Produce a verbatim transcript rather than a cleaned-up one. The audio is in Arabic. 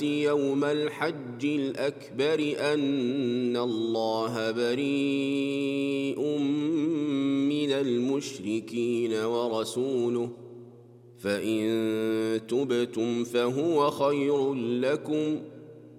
يوم الحج الأكبر أن الله بريء من المشركين ورسوله، فإن تبتم فهو خير لكم،